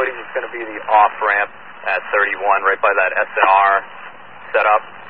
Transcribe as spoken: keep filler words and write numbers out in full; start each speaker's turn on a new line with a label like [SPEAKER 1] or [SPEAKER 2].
[SPEAKER 1] loading is going to be the off-ramp at thirty-one, right by that S N R setup.